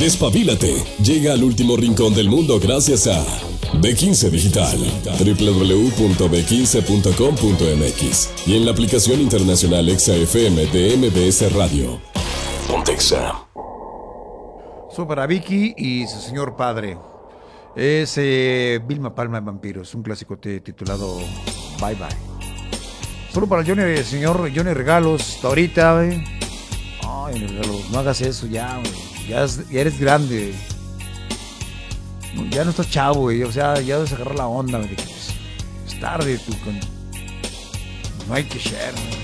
Despabilate. Llega al último rincón del mundo gracias a B15 Digital. www.b15.com.mx y en la aplicación internacional EXA-FM de MBS Radio. Pontexa. Para Vicky y su señor padre. Es Vilma Palma de Vampiros, un clásico titulado Bye Bye. Solo para el señor Johnny Regalos, hasta ahorita, güey. Ay, Regalos, no hagas eso ya, güey. Ya eres grande. Ya no estás chavo, güey. O sea, ya debes agarrar la onda, güey. Es tarde, tú. No hay que share, güey.